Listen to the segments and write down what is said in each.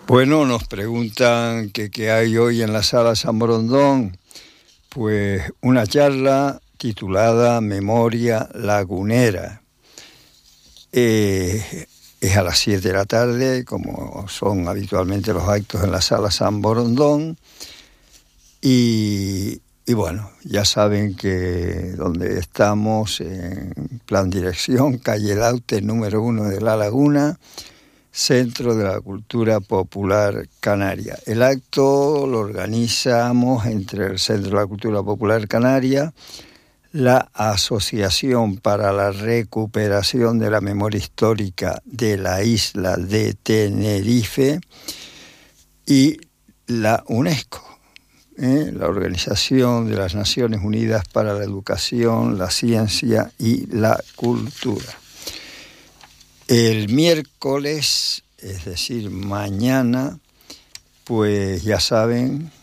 Bueno, nos preguntan que qué hay hoy en la Sala San Borondón. Pues una charla titulada Memoria Lagunera. Es a las 7 de la tarde, como son habitualmente los actos en la Sala San Borondón. Y bueno, ya saben que donde estamos, en plan dirección, calle Laute, número 1 de La Laguna, Centro de la Cultura Popular Canaria. El acto lo organizamos entre el Centro de la Cultura Popular Canaria, la Asociación para la Recuperación de la Memoria Histórica de la Isla de Tenerife y la UNESCO, la Organización de las Naciones Unidas para la Educación, la Ciencia y la Cultura. El miércoles, es decir, mañana, pues ya saben,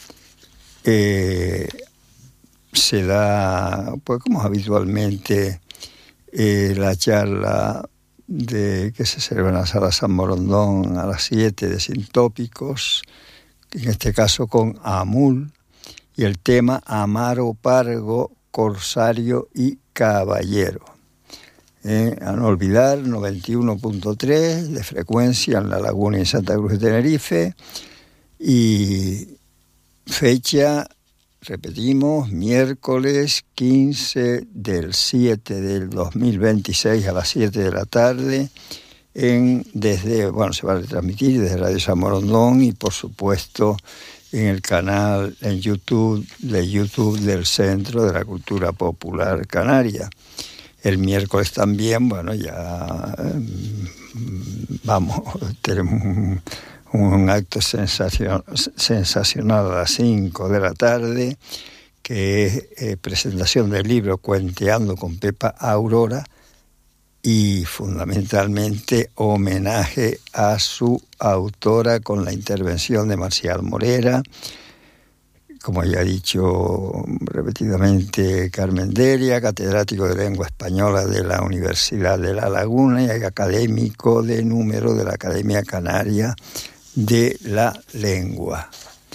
se da, pues como habitualmente, la charla que se celebra en la Sala San Borondón a las 7 de Sintópicos, en este caso con AMUL, y el tema Amaro Pargo, Corsario y Caballero. A no olvidar, 91.3 de frecuencia en La Laguna y en Santa Cruz de Tenerife. Y fecha, repetimos, miércoles 15 del 7 del 2026 a las 7 de la tarde. Se va a retransmitir desde Radio San Borondón y, por supuesto, en el canal en YouTube del Centro de la Cultura Popular Canaria. El miércoles también, tenemos un acto sensacional a las 5 de la tarde, que es presentación del libro Cuenteando con Pepa Aurora y fundamentalmente homenaje a su autora con la intervención de Marcial Morera. Como ya ha dicho repetidamente Carmen Delia, catedrático de Lengua Española de la Universidad de La Laguna y académico de número de la Academia Canaria de la Lengua.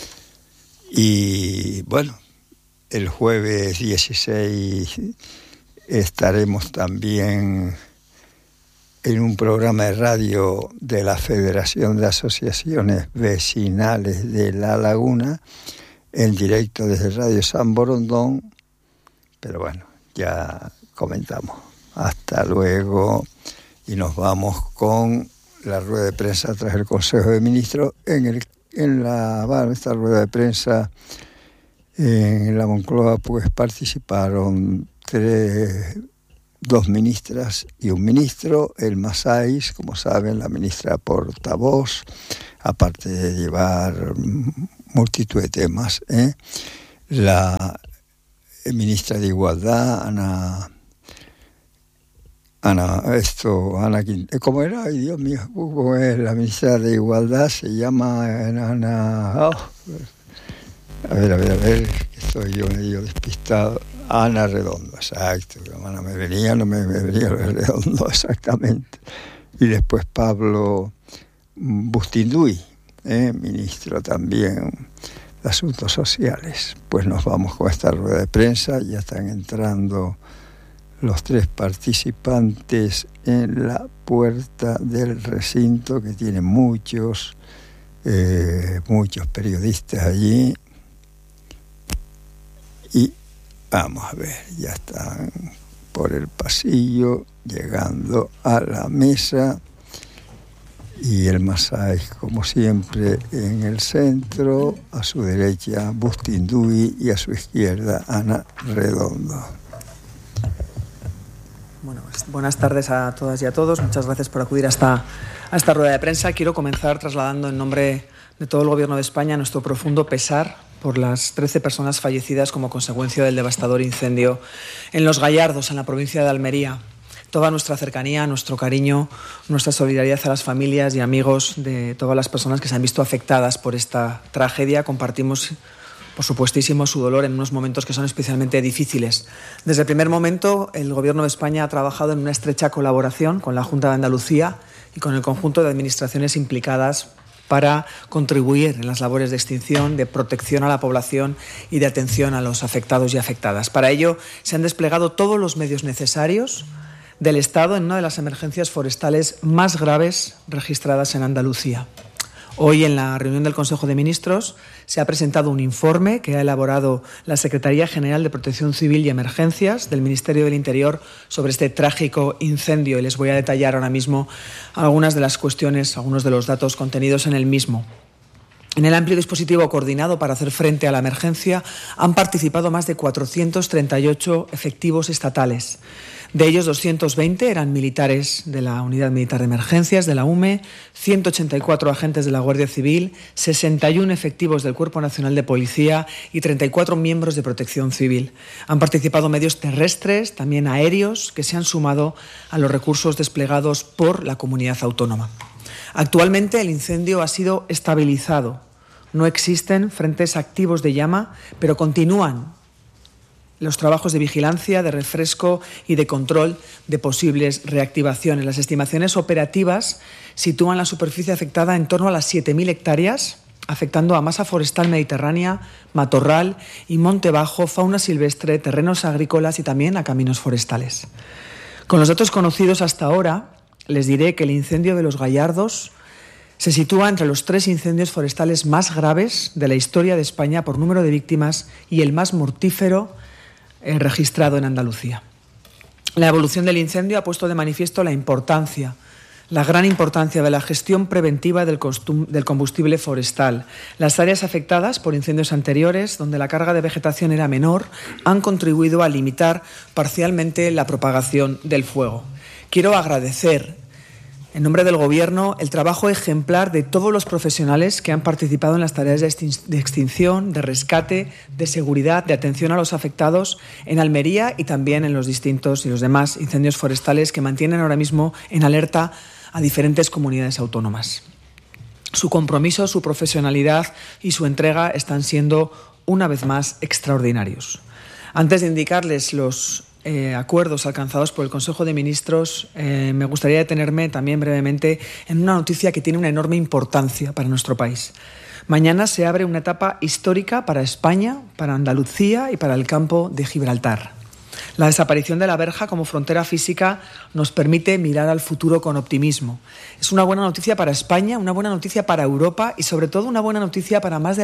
Y bueno, el jueves 16 estaremos también en un programa de radio de la Federación de Asociaciones Vecinales de La Laguna, en directo desde Radio San Borondón, pero bueno, ya comentamos. Hasta luego, y nos vamos con la rueda de prensa tras el Consejo de Ministros. Esta rueda de prensa en la Moncloa, pues participaron dos ministras y un ministro. El Massáis, como saben, la ministra portavoz, aparte de llevar multitud de temas, la ministra de Igualdad, Ana ¿cómo era? Ay, Dios mío, ¿cómo es? La ministra de Igualdad se llama Ana. A ver, que estoy yo medio despistado. Ana Redondo, exacto. No me venía Redondo exactamente. Y después Pablo Bustinduy, ministro también de Asuntos Sociales. Pues nos vamos con esta rueda de prensa. Ya están entrando los tres participantes en la puerta del recinto, que tiene muchos periodistas allí. Y vamos a ver, ya están por el pasillo llegando a la mesa. Y el Massáis, como siempre, en el centro, a su derecha Bustinduy y a su izquierda Ana Redondo. Bueno, buenas tardes a todas y a todos. Muchas gracias por acudir a esta rueda de prensa. Quiero comenzar trasladando en nombre de todo el Gobierno de España nuestro profundo pesar por las 13 personas fallecidas como consecuencia del devastador incendio en Los Gallardos, en la provincia de Almería. Toda nuestra cercanía, nuestro cariño, nuestra solidaridad a las familias y amigos de todas las personas que se han visto afectadas por esta tragedia. Compartimos, por supuestísimo, su dolor en unos momentos que son especialmente difíciles. Desde el primer momento, el Gobierno de España ha trabajado en una estrecha colaboración con la Junta de Andalucía y con el conjunto de administraciones implicadas para contribuir en las labores de extinción, de protección a la población y de atención a los afectados y afectadas. Para ello se han desplegado todos los medios necesarios del Estado en una de las emergencias forestales más graves registradas en Andalucía. Hoy, en la reunión del Consejo de Ministros, se ha presentado un informe que ha elaborado la Secretaría General de Protección Civil y Emergencias del Ministerio del Interior sobre este trágico incendio, y les voy a detallar ahora mismo algunas de las cuestiones, algunos de los datos contenidos en el mismo. En el amplio dispositivo coordinado para hacer frente a la emergencia han participado más de 438 efectivos estatales. De ellos, 220 eran militares de la Unidad Militar de Emergencias, de la UME, 184 agentes de la Guardia Civil, 61 efectivos del Cuerpo Nacional de Policía y 34 miembros de Protección Civil. Han participado medios terrestres, también aéreos, que se han sumado a los recursos desplegados por la comunidad autónoma. Actualmente el incendio ha sido estabilizado. No existen frentes activos de llama, pero continúan los trabajos de vigilancia, de refresco y de control de posibles reactivaciones. Las estimaciones operativas sitúan la superficie afectada en torno a las 7.000 hectáreas, afectando a masa forestal mediterránea, matorral y monte bajo, fauna silvestre, terrenos agrícolas y también a caminos forestales. Con los datos conocidos hasta ahora, les diré que el incendio de Los Gallardos se sitúa entre los 3 incendios forestales más graves de la historia de España por número de víctimas y el más mortífero registrado en Andalucía. La evolución del incendio ha puesto de manifiesto la gran importancia de la gestión preventiva del combustible forestal. Las áreas afectadas por incendios anteriores, donde la carga de vegetación era menor, han contribuido a limitar parcialmente la propagación del fuego. Quiero agradecer, en nombre del Gobierno, el trabajo ejemplar de todos los profesionales que han participado en las tareas de extinción, de rescate, de seguridad, de atención a los afectados en Almería y también en los distintos y los demás incendios forestales que mantienen ahora mismo en alerta a diferentes comunidades autónomas. Su compromiso, su profesionalidad y su entrega están siendo una vez más extraordinarios. Antes de indicarles los acuerdos alcanzados por el Consejo de Ministros, me gustaría detenerme también brevemente en una noticia que tiene una enorme importancia para nuestro país. Mañana se abre una etapa histórica para España, para Andalucía y para el campo de Gibraltar. La desaparición de la verja como frontera física nos permite mirar al futuro con optimismo. Es una buena noticia para España, una buena noticia para Europa y sobre todo una buena noticia para las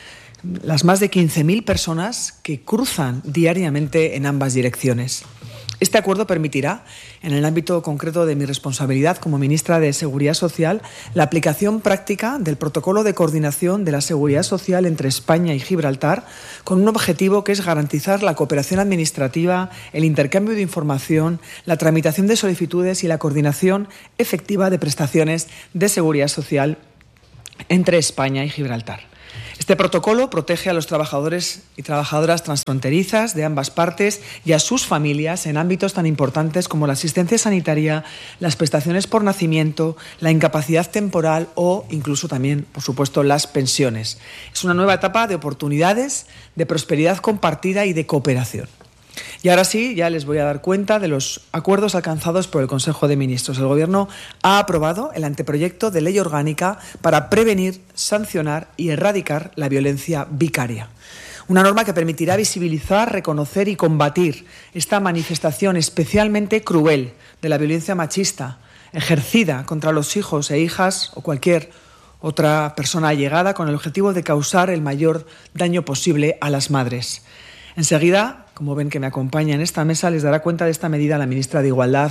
más de 15.000 personas que cruzan diariamente en ambas direcciones. Este acuerdo permitirá, en el ámbito concreto de mi responsabilidad como ministra de Seguridad Social, la aplicación práctica del protocolo de coordinación de la seguridad social entre España y Gibraltar, con un objetivo que es garantizar la cooperación administrativa, el intercambio de información, la tramitación de solicitudes y la coordinación efectiva de prestaciones de seguridad social entre España y Gibraltar. Este protocolo protege a los trabajadores y trabajadoras transfronterizas de ambas partes y a sus familias en ámbitos tan importantes como la asistencia sanitaria, las prestaciones por nacimiento, la incapacidad temporal o incluso también, por supuesto, las pensiones. Es una nueva etapa de oportunidades, de prosperidad compartida y de cooperación. Y ahora sí, ya les voy a dar cuenta de los acuerdos alcanzados por el Consejo de Ministros. El Gobierno ha aprobado el anteproyecto de ley orgánica para prevenir, sancionar y erradicar la violencia vicaria. Una norma que permitirá visibilizar, reconocer y combatir esta manifestación especialmente cruel de la violencia machista ejercida contra los hijos e hijas o cualquier otra persona allegada con el objetivo de causar el mayor daño posible a las madres. Enseguida, como ven que me acompaña en esta mesa, les dará cuenta de esta medida la ministra de Igualdad,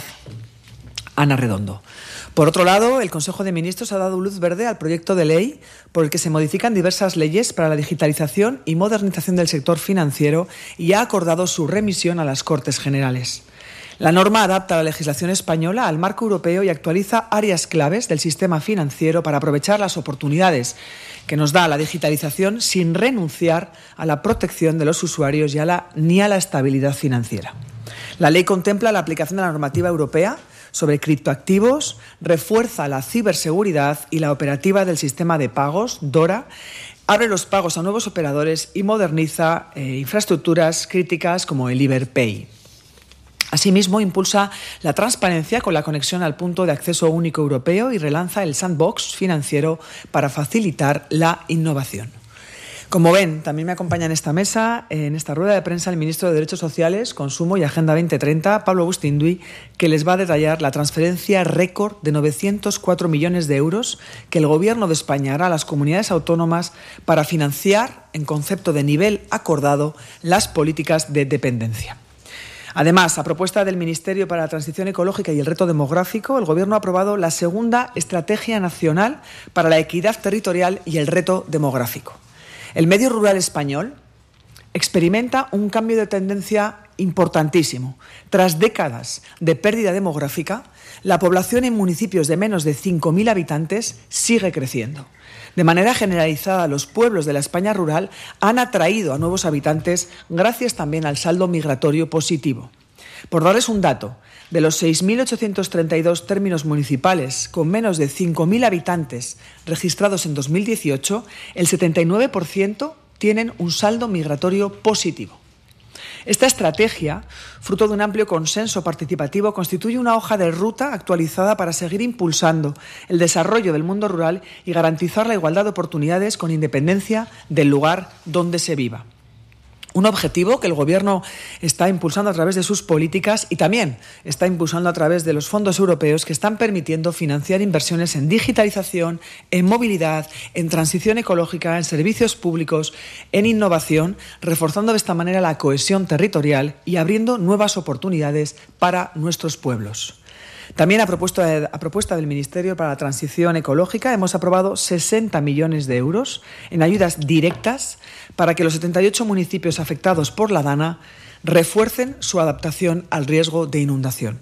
Ana Redondo. Por otro lado, el Consejo de Ministros ha dado luz verde al proyecto de ley por el que se modifican diversas leyes para la digitalización y modernización del sector financiero y ha acordado su remisión a las Cortes Generales. La norma adapta la legislación española al marco europeo y actualiza áreas claves del sistema financiero para aprovechar las oportunidades que nos da la digitalización sin renunciar a la protección de los usuarios ni a la estabilidad financiera. La ley contempla la aplicación de la normativa europea sobre criptoactivos, refuerza la ciberseguridad y la operativa del sistema de pagos, DORA, abre los pagos a nuevos operadores y moderniza infraestructuras críticas como el Iberpay. Asimismo, impulsa la transparencia con la conexión al punto de acceso único europeo y relanza el sandbox financiero para facilitar la innovación. Como ven, también me acompaña en esta mesa, en esta rueda de prensa, el ministro de Derechos Sociales, Consumo y Agenda 2030, Pablo Bustinduy, que les va a detallar la transferencia récord de 904 millones de euros que el Gobierno de España hará a las comunidades autónomas para financiar, en concepto de nivel acordado, las políticas de dependencia. Además, a propuesta del Ministerio para la Transición Ecológica y el Reto Demográfico, el Gobierno ha aprobado la segunda Estrategia Nacional para la Equidad Territorial y el Reto Demográfico. El medio rural español experimenta un cambio de tendencia importantísimo. Tras décadas de pérdida demográfica, la población en municipios de menos de 5.000 habitantes sigue creciendo. De manera generalizada, los pueblos de la España rural han atraído a nuevos habitantes gracias también al saldo migratorio positivo. Por darles un dato, de los 6.832 términos municipales con menos de 5.000 habitantes registrados en 2018, el 79% tienen un saldo migratorio positivo. Esta estrategia, fruto de un amplio consenso participativo, constituye una hoja de ruta actualizada para seguir impulsando el desarrollo del mundo rural y garantizar la igualdad de oportunidades con independencia del lugar donde se viva. Un objetivo que el Gobierno está impulsando a través de sus políticas y también está impulsando a través de los fondos europeos que están permitiendo financiar inversiones en digitalización, en movilidad, en transición ecológica, en servicios públicos, en innovación, reforzando de esta manera la cohesión territorial y abriendo nuevas oportunidades para nuestros pueblos. También a propuesta del Ministerio para la Transición Ecológica hemos aprobado 60 millones de euros en ayudas directas para que los 78 municipios afectados por la DANA refuercen su adaptación al riesgo de inundación.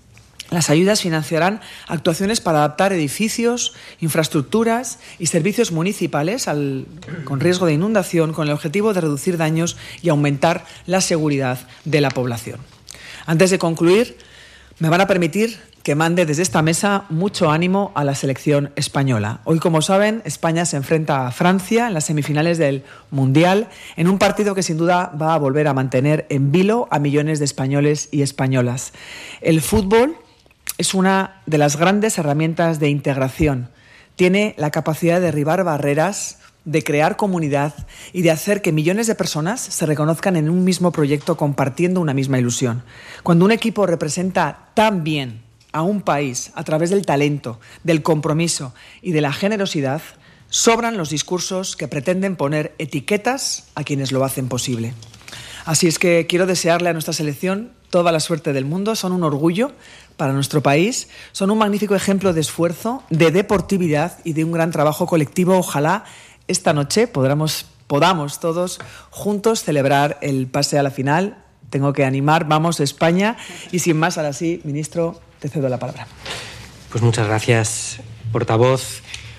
Las ayudas financiarán actuaciones para adaptar edificios, infraestructuras y servicios municipales con riesgo de inundación con el objetivo de reducir daños y aumentar la seguridad de la población. Antes de concluir, me van a permitir que mande desde esta mesa mucho ánimo a la selección española. Hoy, como saben, España se enfrenta a Francia en las semifinales del Mundial, en un partido que sin duda va a volver a mantener en vilo a millones de españoles y españolas. El fútbol es una de las grandes herramientas de integración. Tiene la capacidad de derribar barreras, de crear comunidad y de hacer que millones de personas se reconozcan en un mismo proyecto compartiendo una misma ilusión. Cuando un equipo representa tan bien a un país a través del talento, del compromiso y de la generosidad, sobran los discursos que pretenden poner etiquetas a quienes lo hacen posible. Así es que quiero desearle a nuestra selección toda la suerte del mundo. Son un orgullo para nuestro país, son un magnífico ejemplo de esfuerzo, de deportividad y de un gran trabajo colectivo. Ojalá esta noche podamos todos juntos celebrar el pase a la final. Tengo que animar, vamos España. Y sin más, ahora sí, ministro, te cedo la palabra. Pues muchas gracias, portavoz.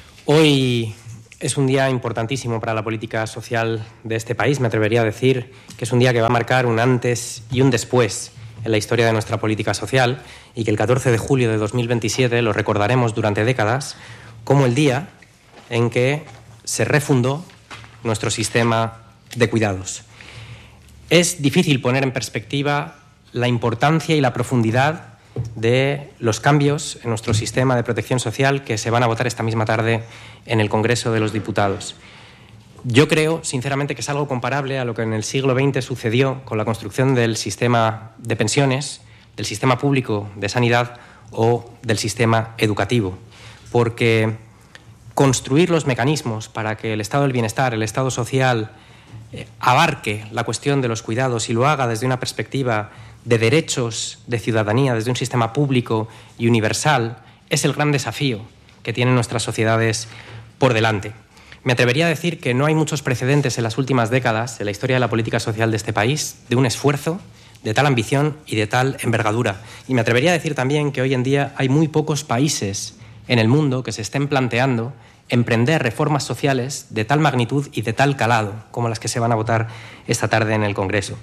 Hoy es un día importantísimo para la política social de este país. Me atrevería a decir que es un día que va a marcar un antes y un después en la historia de nuestra política social y que el 14 de julio de 2027 lo recordaremos durante décadas como el día en que se refundó nuestro sistema de cuidados. Es difícil poner en perspectiva la importancia y la profundidad de los cambios en nuestro sistema de protección social que se van a votar esta misma tarde en el Congreso de los Diputados. Yo creo, sinceramente, que es algo comparable a lo que en el siglo XX sucedió con la construcción del sistema de pensiones, del sistema público de sanidad o del sistema educativo, porque construir los mecanismos para que el estado del bienestar, el estado social, abarque la cuestión de los cuidados y lo haga desde una perspectiva de derechos de ciudadanía, desde un sistema público y universal, es el gran desafío que tienen nuestras sociedades por delante. Me atrevería a decir que no hay muchos precedentes en las últimas décadas en la historia de la política social de este país de un esfuerzo de tal ambición y de tal envergadura. Y me atrevería a decir también que hoy en día hay muy pocos países en el mundo que se estén planteando emprender reformas sociales de tal magnitud y de tal calado como las que se van a votar esta tarde en el Congreso.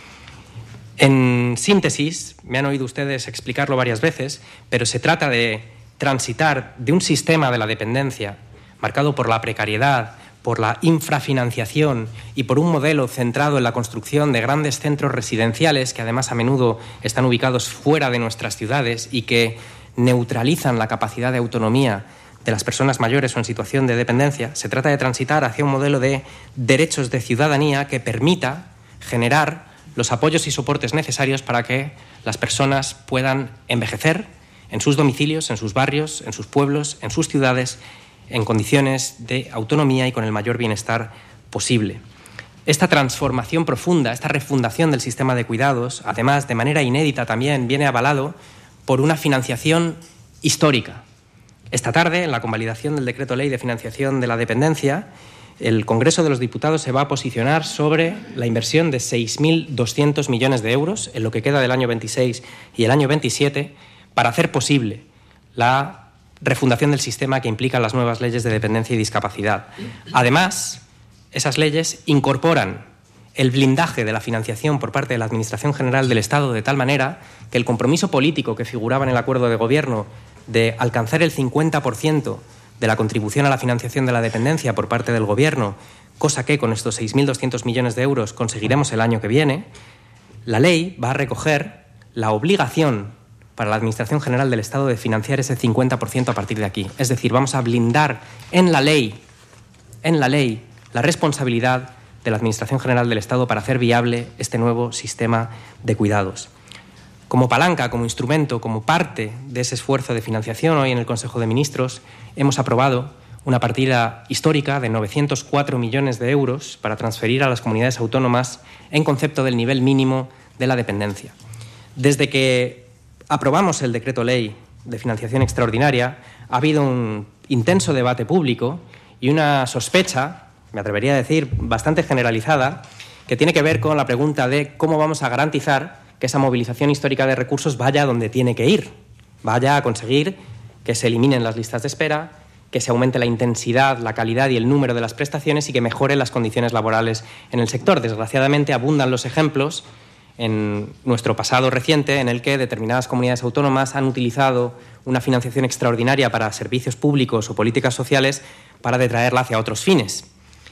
En síntesis, me han oído ustedes explicarlo varias veces, pero se trata de transitar de un sistema de la dependencia marcado por la precariedad, por la infrafinanciación y por un modelo centrado en la construcción de grandes centros residenciales que además a menudo están ubicados fuera de nuestras ciudades y que neutralizan la capacidad de autonomía de las personas mayores o en situación de dependencia. Se trata de transitar hacia un modelo de derechos de ciudadanía que permita generar los apoyos y soportes necesarios para que las personas puedan envejecer en sus domicilios, en sus barrios, en sus pueblos, en sus ciudades, en condiciones de autonomía y con el mayor bienestar posible. Esta transformación profunda, esta refundación del sistema de cuidados, además, de manera inédita también, viene avalado por una financiación histórica. Esta tarde, en la convalidación del Decreto Ley de Financiación de la Dependencia, el Congreso de los Diputados se va a posicionar sobre la inversión de 6.200 millones de euros en lo que queda del año 26 y el año 27 para hacer posible la refundación del sistema que implican las nuevas leyes de dependencia y discapacidad. Además, esas leyes incorporan el blindaje de la financiación por parte de la Administración General del Estado de tal manera que el compromiso político que figuraba en el acuerdo de gobierno de alcanzar el 50% de la contribución a la financiación de la dependencia por parte del Gobierno, cosa que con estos 6.200 millones de euros conseguiremos el año que viene, la ley va a recoger la obligación para la Administración General del Estado de financiar ese 50% a partir de aquí. Es decir, vamos a blindar en la ley, la responsabilidad de la Administración General del Estado para hacer viable este nuevo sistema de cuidados. Como palanca, como instrumento, como parte de ese esfuerzo de financiación, hoy en el Consejo de Ministros hemos aprobado una partida histórica de 904 millones de euros para transferir a las comunidades autónomas en concepto del nivel mínimo de la dependencia. Desde que aprobamos el Decreto Ley de Financiación Extraordinaria, ha habido un intenso debate público y una sospecha, me atrevería a decir, bastante generalizada, que tiene que ver con la pregunta de cómo vamos a garantizar que esa movilización histórica de recursos vaya donde tiene que ir, vaya a conseguir que se eliminen las listas de espera, que se aumente la intensidad, la calidad y el número de las prestaciones y que mejore las condiciones laborales en el sector. Desgraciadamente abundan los ejemplos en nuestro pasado reciente en el que determinadas comunidades autónomas han utilizado una financiación extraordinaria para servicios públicos o políticas sociales para detraerla hacia otros fines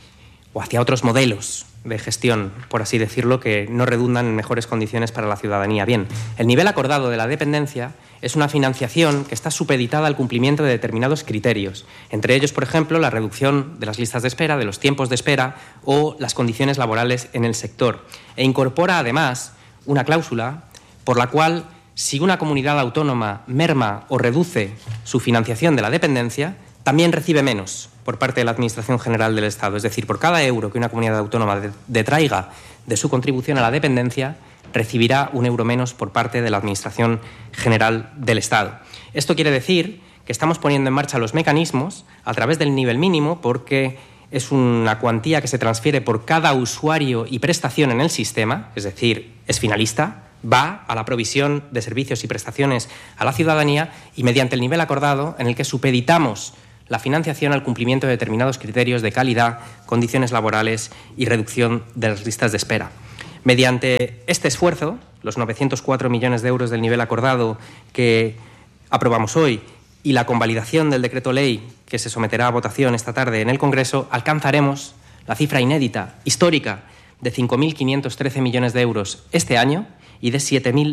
o hacia otros modelos de gestión, por así decirlo, que no redundan en mejores condiciones para la ciudadanía. Bien, el nivel acordado de la dependencia es una financiación que está supeditada al cumplimiento de determinados criterios, entre ellos, por ejemplo, la reducción de las listas de espera, de los tiempos de espera o las condiciones laborales en el sector. E incorpora, además, una cláusula por la cual, si una comunidad autónoma merma o reduce su financiación de la dependencia, también recibe menos por parte de la Administración General del Estado. Es decir, por cada euro que una comunidad autónoma detraiga de su contribución a la dependencia, recibirá un euro menos por parte de la Administración General del Estado. Esto quiere decir que estamos poniendo en marcha los mecanismos a través del nivel mínimo, porque es una cuantía que se transfiere por cada usuario y prestación en el sistema, es decir, es finalista, va a la provisión de servicios y prestaciones a la ciudadanía y mediante el nivel acordado en el que supeditamos la financiación al cumplimiento de determinados criterios de calidad, condiciones laborales y reducción de las listas de espera. Mediante este esfuerzo, los 904 millones de euros del nivel acordado que aprobamos hoy y la convalidación del Decreto Ley que se someterá a votación esta tarde en el Congreso, alcanzaremos la cifra inédita, histórica, de 5.513 millones de euros este año y de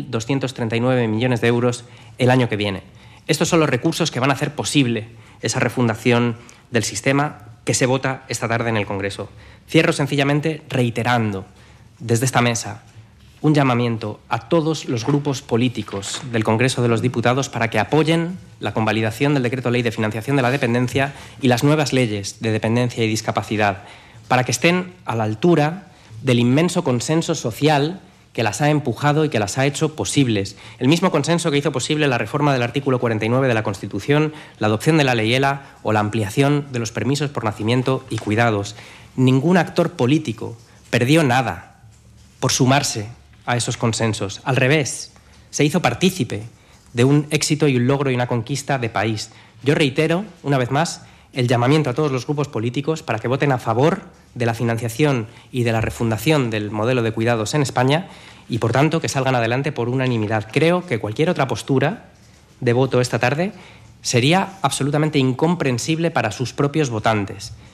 7.239 millones de euros el año que viene. Estos son los recursos que van a hacer posible esa refundación del sistema que se vota esta tarde en el Congreso. Cierro sencillamente reiterando desde esta mesa un llamamiento a todos los grupos políticos del Congreso de los Diputados para que apoyen la convalidación del Decreto Ley de Financiación de la Dependencia y las nuevas leyes de dependencia y discapacidad, para que estén a la altura del inmenso consenso social que las ha empujado y que las ha hecho posibles. El mismo consenso que hizo posible la reforma del artículo 49 de la Constitución, la adopción de la Ley ELA o la ampliación de los permisos por nacimiento y cuidados. Ningún actor político perdió nada por sumarse a esos consensos. Al revés, se hizo partícipe de un éxito y un logro y una conquista de país. Yo reitero, una vez más, el llamamiento a todos los grupos políticos para que voten a favor de la financiación y de la refundación del modelo de cuidados en España y, por tanto, que salgan adelante por unanimidad. Creo que cualquier otra postura de voto esta tarde sería absolutamente incomprensible para sus propios votantes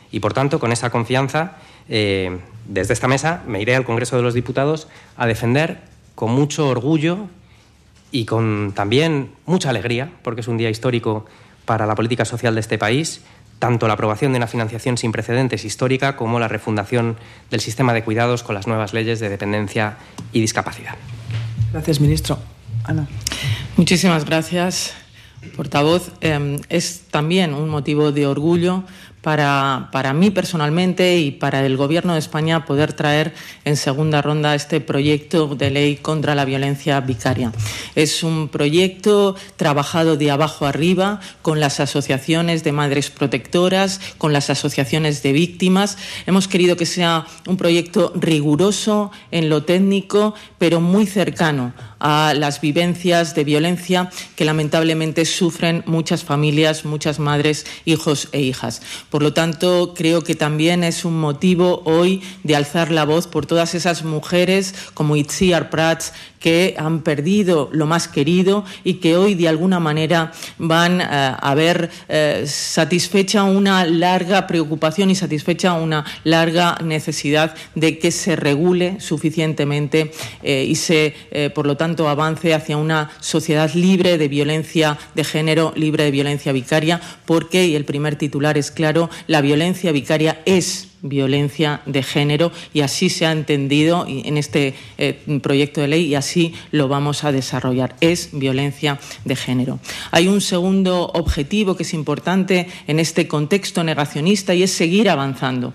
Y, por tanto, con esa confianza, desde esta mesa me iré al Congreso de los Diputados a defender con mucho orgullo y con también mucha alegría, porque es un día histórico para la política social de este país, tanto la aprobación de una financiación sin precedentes histórica como la refundación del sistema de cuidados con las nuevas leyes de dependencia y discapacidad. Gracias, ministro. Ana. Muchísimas gracias, portavoz. Es también un motivo de orgullo para mí personalmente y para el Gobierno de España poder traer en segunda ronda este proyecto de ley contra la violencia vicaria. Es un proyecto trabajado de abajo arriba con las asociaciones de madres protectoras, con las asociaciones de víctimas. Hemos querido que sea un proyecto riguroso en lo técnico, pero muy cercano a las vivencias de violencia que lamentablemente sufren muchas familias, muchas madres, hijos e hijas. Por lo tanto, creo que también es un motivo hoy de alzar la voz por todas esas mujeres como Itziar Prats que han perdido lo más querido y que hoy de alguna manera van a ver satisfecha una larga preocupación y satisfecha una larga necesidad de que se regule suficientemente y se, por lo tanto, avance hacia una sociedad libre de violencia de género, libre de violencia vicaria, porque, y el primer titular es claro, la violencia vicaria es violencia de género y así se ha entendido en este proyecto de ley y así lo vamos a desarrollar. Es violencia de género. Hay un segundo objetivo que es importante en este contexto negacionista y es seguir avanzando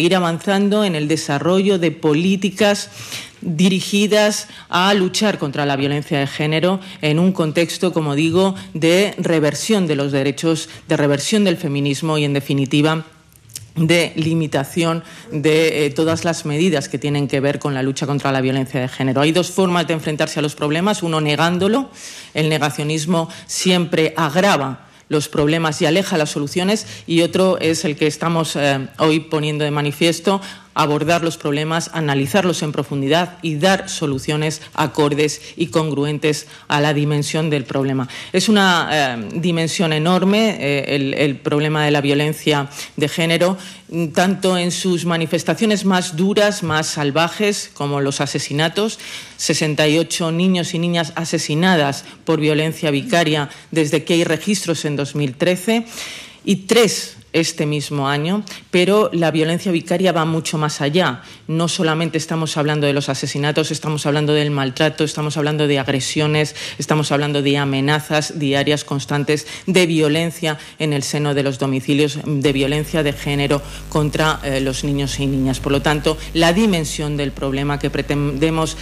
en el desarrollo de políticas dirigidas a luchar contra la violencia de género en un contexto, como digo, de reversión de los derechos, de reversión del feminismo y, en definitiva, de limitación de todas las medidas que tienen que ver con la lucha contra la violencia de género. Hay dos formas de enfrentarse a los problemas, uno negándolo, el negacionismo siempre agrava los problemas y aleja las soluciones, y otro es el que estamos hoy poniendo de manifiesto, abordar los problemas, analizarlos en profundidad y dar soluciones acordes y congruentes a la dimensión del problema. Es una dimensión enorme el problema de la violencia de género, tanto en sus manifestaciones más duras, más salvajes, como los asesinatos. 68 niños y niñas asesinadas por violencia vicaria desde que hay registros en 2013 y 3 este mismo año, pero la violencia vicaria va mucho más allá. No solamente estamos hablando de los asesinatos, estamos hablando del maltrato, estamos hablando de agresiones, estamos hablando de amenazas diarias constantes, de violencia en el seno de los domicilios, de violencia de género contra los niños y niñas. Por lo tanto, la dimensión del problema que pretendemos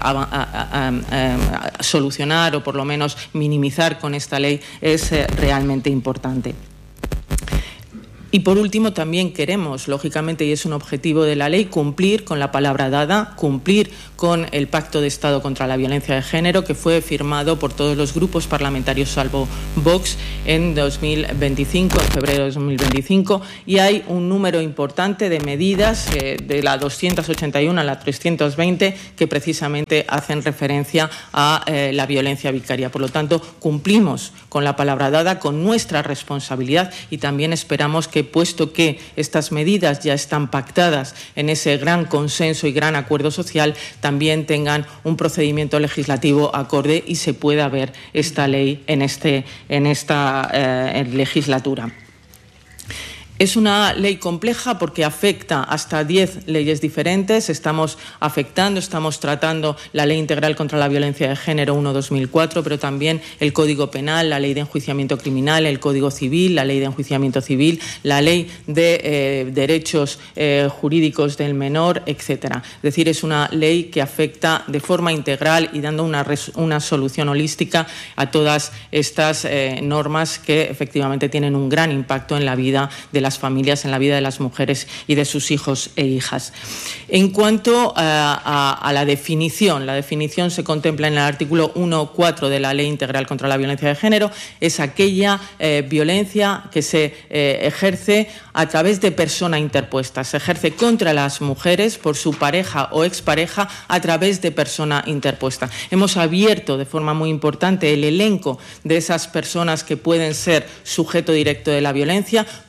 solucionar o por lo menos minimizar con esta ley es realmente importante. Y por último, también queremos, lógicamente, y es un objetivo de la ley, cumplir con la palabra dada, cumplir con el Pacto de Estado contra la Violencia de Género, que fue firmado por todos los grupos parlamentarios salvo Vox en 2025, en febrero de 2025, y hay un número importante de medidas, de la 281 a la 320, que precisamente hacen referencia a la violencia vicaria. Por lo tanto, cumplimos con la palabra dada, con nuestra responsabilidad, y también esperamos que, puesto que estas medidas ya están pactadas en ese gran consenso y gran acuerdo social, también tengan un procedimiento legislativo acorde y se pueda ver esta ley en esta legislatura. Es una ley compleja porque afecta hasta 10 leyes diferentes. Estamos tratando la Ley Integral contra la Violencia de Género 1/2004, pero también el Código Penal, la Ley de Enjuiciamiento Criminal, el Código Civil, la Ley de Enjuiciamiento Civil, la Ley de Derechos Jurídicos del Menor, etcétera. Es decir, es una ley que afecta de forma integral y dando una solución holística a todas estas normas que efectivamente tienen un gran impacto en la vida de las familias, en la vida de las mujeres y de sus hijos e hijas. En cuanto a la definición se contempla en el artículo 1.4 de la Ley Integral contra la Violencia de Género. Es aquella violencia que se ejerce a través de persona interpuesta. Se ejerce contra las mujeres por su pareja o expareja a través de persona interpuesta. Hemos abierto de forma muy importante el elenco de esas personas que pueden ser sujeto directo de la violencia, pueden ser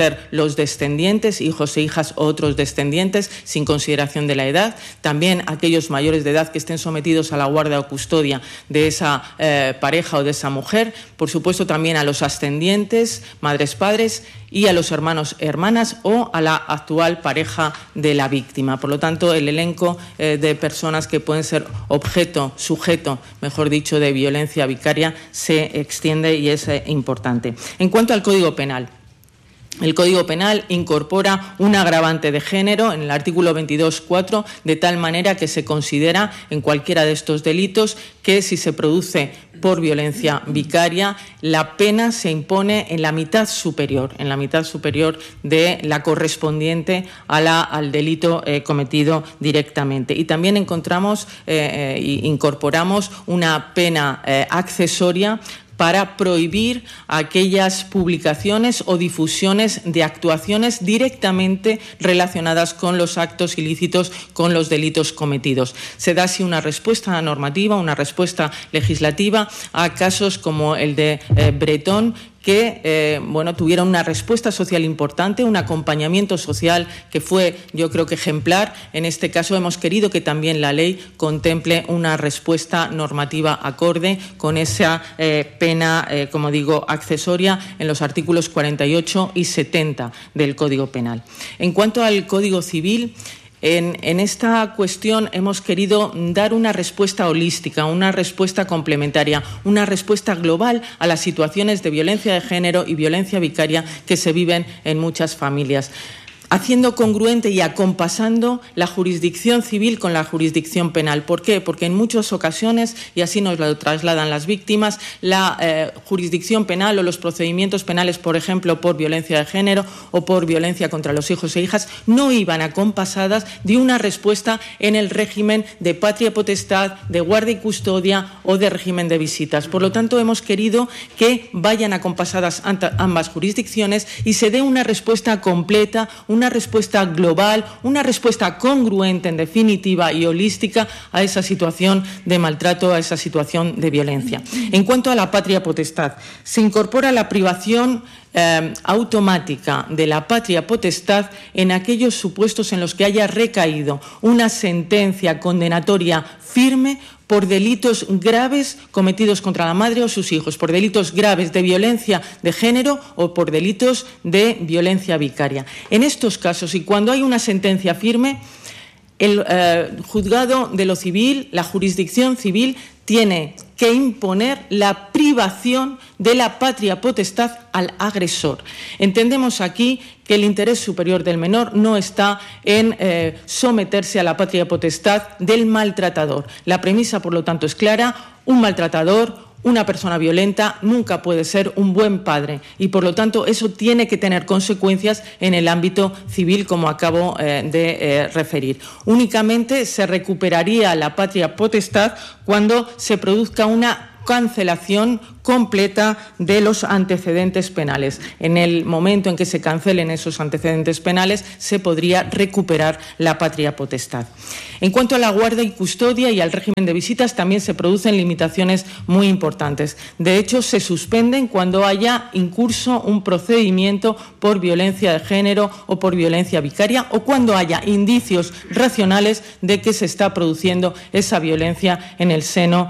ser los descendientes, hijos e hijas o otros descendientes, sin consideración de la edad. También aquellos mayores de edad que estén sometidos a la guardia o custodia de esa pareja o de esa mujer. Por supuesto, también a los ascendientes, madres, padres, y a los hermanos, hermanas o a la actual pareja de la víctima. Por lo tanto, el elenco de personas que pueden ser sujeto, mejor dicho, de violencia vicaria se extiende y es importante. En cuanto al Código Penal, el Código Penal incorpora un agravante de género en el artículo 22.4, de tal manera que se considera en cualquiera de estos delitos que si se produce por violencia vicaria, la pena se impone en la mitad superior de la correspondiente al delito cometido directamente. Y también incorporamos una pena accesoria para prohibir aquellas publicaciones o difusiones de actuaciones directamente relacionadas con los actos ilícitos, con los delitos cometidos. Se da así una respuesta normativa, una respuesta legislativa a casos como el de Bretón, que tuvieron una respuesta social importante, un acompañamiento social que fue, yo creo que ejemplar. En este caso hemos querido que también la ley contemple una respuesta normativa acorde con esa pena, como digo, accesoria en los artículos 48 y 70 del Código Penal. En cuanto al Código Civil, en esta cuestión hemos querido dar una respuesta holística, una respuesta complementaria, una respuesta global a las situaciones de violencia de género y violencia vicaria que se viven en muchas familias, haciendo congruente y acompasando la jurisdicción civil con la jurisdicción penal. ¿Por qué? Porque en muchas ocasiones, y así nos lo trasladan las víctimas, la jurisdicción penal o los procedimientos penales, por ejemplo, por violencia de género o por violencia contra los hijos e hijas, no iban acompasadas de una respuesta en el régimen de patria potestad, de guardia y custodia o de régimen de visitas. Por lo tanto, hemos querido que vayan acompasadas ambas jurisdicciones y se dé una respuesta completa, una respuesta global, una respuesta congruente, en definitiva, y holística a esa situación de maltrato, a esa situación de violencia. En cuanto a la patria potestad, se incorpora la privación automática de la patria potestad en aquellos supuestos en los que haya recaído una sentencia condenatoria firme por delitos graves cometidos contra la madre o sus hijos, por delitos graves de violencia de género o por delitos de violencia vicaria. En estos casos, y cuando hay una sentencia firme, el juzgado de lo civil, la jurisdicción civil, tiene que imponer la privación de la patria potestad al agresor. Entendemos aquí que el interés superior del menor no está en someterse a la patria potestad del maltratador. La premisa, por lo tanto, es clara: un maltratador, una persona violenta, nunca puede ser un buen padre y, por lo tanto, eso tiene que tener consecuencias en el ámbito civil, como acabo de referir. Únicamente se recuperaría la patria potestad cuando se produzca una cancelación completa de los antecedentes penales. En el momento en que se cancelen esos antecedentes penales, se podría recuperar la patria potestad. En cuanto a la guardia y custodia y al régimen de visitas, también se producen limitaciones muy importantes. De hecho, se suspenden cuando haya incurso un procedimiento por violencia de género o por violencia vicaria, o cuando haya indicios racionales de que se está produciendo esa violencia en el seno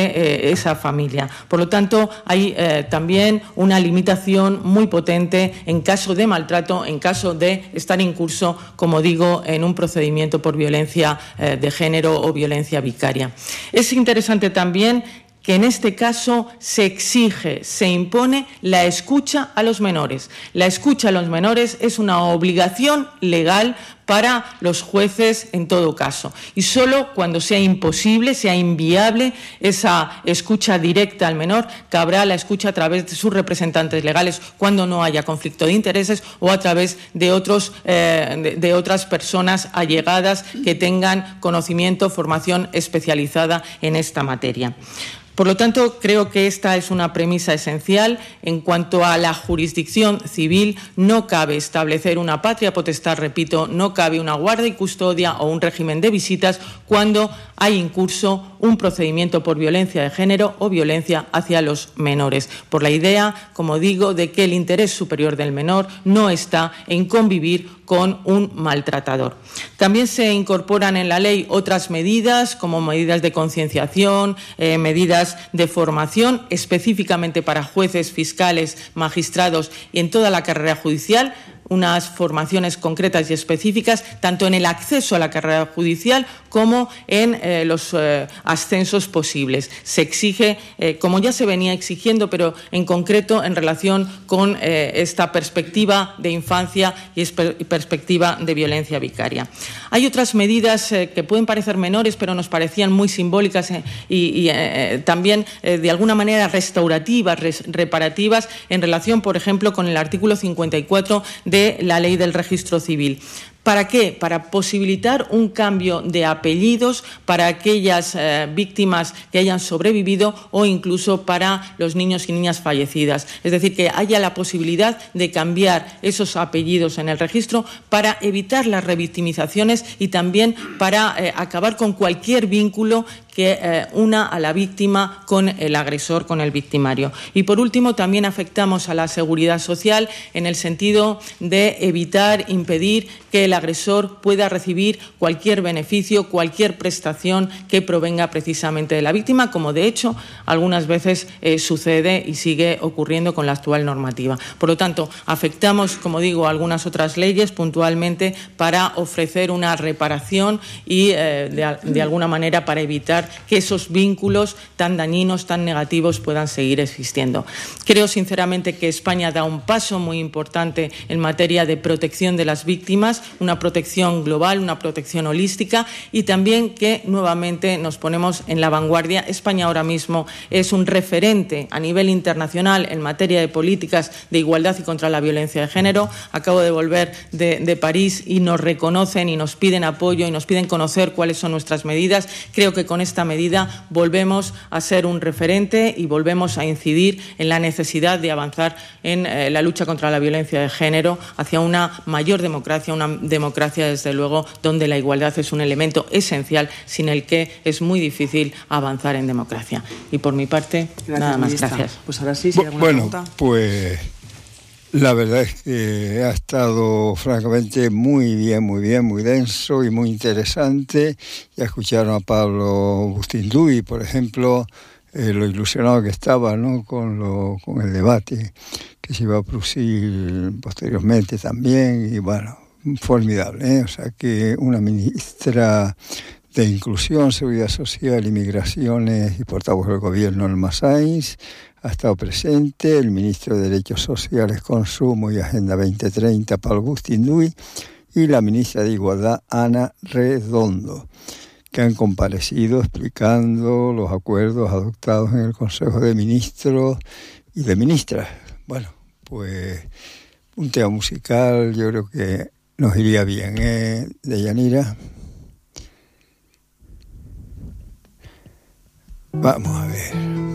de esa familia. Por lo tanto, hay también una limitación muy potente en caso de maltrato, en caso de estar incurso, como digo, en un procedimiento por violencia de género o violencia vicaria. Es interesante también que en este caso se exige, se impone la escucha a los menores. La escucha a los menores es una obligación legal para los jueces en todo caso. Y solo cuando sea imposible, sea inviable esa escucha directa al menor, cabrá la escucha a través de sus representantes legales cuando no haya conflicto de intereses o a través de otras personas allegadas que tengan conocimiento, formación especializada en esta materia. Por lo tanto, creo que esta es una premisa esencial. En cuanto a la jurisdicción civil, no cabe establecer una patria potestad, repito, no no cabe una guardia y custodia o un régimen de visitas cuando hay en curso un procedimiento por violencia de género o violencia hacia los menores, por la idea, como digo, de que el interés superior del menor no está en convivir con un maltratador. También se incorporan en la ley otras medidas, como medidas de concienciación, medidas de formación, específicamente para jueces, fiscales, magistrados y en toda la carrera judicial, unas formaciones concretas y específicas, tanto en el acceso a la carrera judicial como en los ascensos posibles. Se exige, como ya se venía exigiendo, pero en concreto en relación con esta perspectiva de infancia y perspectiva de violencia vicaria. Hay otras medidas que pueden parecer menores, pero nos parecían muy simbólicas y también de alguna manera restaurativas, reparativas, en relación, por ejemplo, con el artículo 54 de la Ley del Registro Civil. ¿Para qué? Para posibilitar un cambio de apellidos para aquellas víctimas que hayan sobrevivido o incluso para los niños y niñas fallecidas. Es decir, que haya la posibilidad de cambiar esos apellidos en el registro para evitar las revictimizaciones y también para acabar con cualquier vínculo que una a la víctima con el agresor, con el victimario. Y por último, también afectamos a la seguridad social en el sentido de evitar, impedir que el agresor pueda recibir cualquier beneficio, cualquier prestación que provenga precisamente de la víctima, como de hecho algunas veces sucede y sigue ocurriendo con la actual normativa. Por lo tanto, afectamos, como digo, algunas otras leyes puntualmente para ofrecer una reparación y de alguna manera para evitar que esos vínculos tan dañinos, tan negativos puedan seguir existiendo. Creo sinceramente que España da un paso muy importante en materia de protección de las víctimas, una protección global, una protección holística y también que nuevamente nos ponemos en la vanguardia. España ahora mismo es un referente a nivel internacional en materia de políticas de igualdad y contra la violencia de género. Acabo de volver de París y nos reconocen y nos piden apoyo y nos piden conocer cuáles son nuestras medidas. Creo que con esta medida volvemos a ser un referente y volvemos a incidir en la necesidad de avanzar en la lucha contra la violencia de género hacia una mayor democracia, una democracia desde luego donde la igualdad es un elemento esencial sin el que es muy difícil avanzar en democracia. Y por mi parte, nada más. Gracias. Pues ahora sí, si hay alguna pregunta. Pues la verdad es que ha estado francamente muy bien, muy denso y muy interesante. Ya escucharon a Pablo Bustinduy, por ejemplo, lo ilusionado que estaba, ¿no?, con el debate que se iba a producir posteriormente también, y bueno, formidable, ¿eh? O sea que una ministra de Inclusión, Seguridad Social y Migraciones y portavoz del Gobierno, Elma Sainz, ha estado presente, el ministro de Derechos Sociales, Consumo y Agenda 2030, Pablo Bustinduy, y la ministra de Igualdad, Ana Redondo, que han comparecido explicando los acuerdos adoptados en el Consejo de Ministros y de Ministras. Bueno, pues un tema musical yo creo que nos iría bien, ¿eh, Deyanira? Vamos a ver.